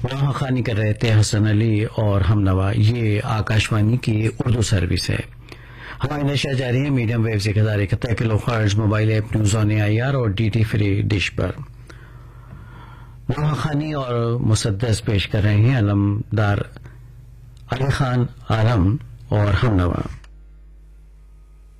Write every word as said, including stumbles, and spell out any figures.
वहाँ खानी कर रहे थे हसन अली और हमनवा। ये आकाशवाणी की उर्दू सर्विस है। हमारी नशा जारी है मीडियम वेव से एक हजार इकहत्तर किलो खर्च mobile app news on I R और डी टी फ्री डिश पर। वहाँ खानी और मुसद्दस पेश कर रहे हैं अलमदार अली खान आलम और हमनवा।